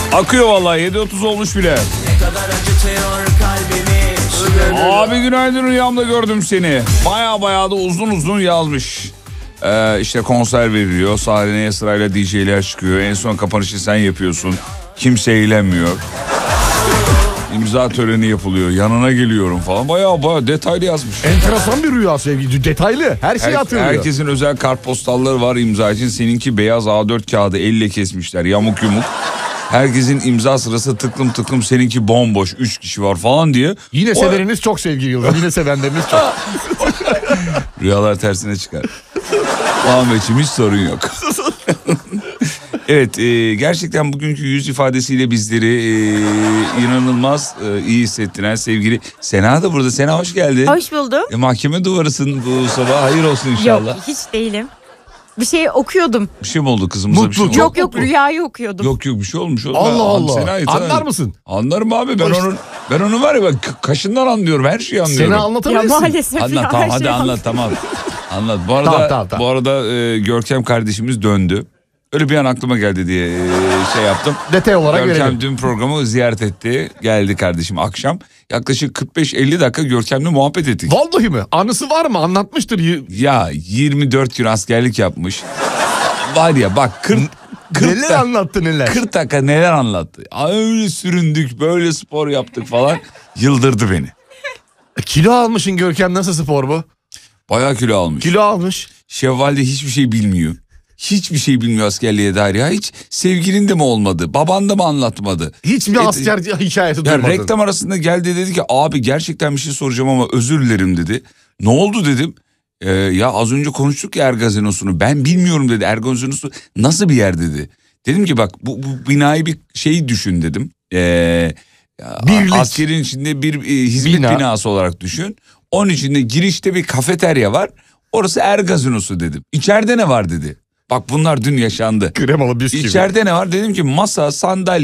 Akıyor vallahi, 7.30 olmuş bile. Abi günaydın, rüyamda gördüm seni. Baya da uzun yazmış. İşte konser veriliyor, sahneye sırayla DJ'ler çıkıyor. En son kapanışı sen yapıyorsun. Kimse eğlenmiyor. İmza töreni yapılıyor, yanına geliyorum falan. Baya detaylı yazmış. Enteresan bir rüya sevgili, detaylı. Her şeyi hatırlıyor. Herkesin özel kartpostalları var imza için. Seninki beyaz A4 kağıdı, elle kesmişler yamuk yumuk. Herkesin imza sırası tıklım, seninki bomboş, 3 kişi var falan diye. Yine severiniz çok sevgili Yıldırım, yine sevenleriniz çok. Rüyalar tersine çıkar. Ahmetciğim hiç sorun yok. Evet, gerçekten bugünkü yüz ifadesiyle bizleri inanılmaz iyi hissettiren sevgili Sena da burada. Sena hoş geldin. Hoş buldum. Mahkeme duvarısın bu sabah, hayır olsun inşallah. Yok, hiç değilim. Bir şey okuyordum. Bir şey mi oldu kızımıza? Mutlu, bir şey mi oldu? Yok rüyayı okuyordum. Yok bir şey olmuş. Allah. Sena'yı Anlar mısın? Anlarım abi, ben onu var ya, kaşından anlıyorum, her şeyi anlıyorum. Sena anlatabilirsin. Ya maalesef Anlat, ya. tamam, her hadi şey anlat, tamam. Anlat. Tamam. Bu arada Görkem kardeşimiz döndü. Öyle bir an aklıma geldi diye şey yaptım. Detay olarak Görkem verelim. dün programı ziyaret etti. Geldi kardeşim akşam. Yaklaşık 45-50 dakika Görkem'le muhabbet ettik. Vallahi mi? Anısı var mı? Anlatmıştır. Ya 24 gün askerlik yapmış. Var ya bak 40 Neler anlattı neler. 40 dakika neler anlattı. Öyle süründük, böyle spor yaptık falan. Yıldırdı beni. Kilo almışsın Görkem, nasıl spor bu? Bayağı kilo almış. Kilo almış. Şevval'de hiçbir şey bilmiyor. Hiçbir şey bilmiyor askerliğe dair ya. Hiç sevgilin de mi olmadı? Baban da mı anlatmadı? Hiç mi asker hikayesi Ya duymadın? reklam arasında geldi, dedi ki abi gerçekten bir şey soracağım ama özür dilerim dedi. Ne oldu dedim. Ya az önce konuştuk ya Ergazinos'unu. Ben bilmiyorum dedi. Ergazinosu nasıl bir yer dedi. Dedim ki bak bu binayı bir şey düşün dedim. Birlik. Askerin içinde bir hizmet binası olarak düşün. Onun içinde girişte bir kafeterya var. Orası Ergazinosu dedim. İçeride ne var dedi. Bak bunlar dün yaşandı. Kremalı bisküvi. İçeride ne var? Dedim ki masa, sandalye.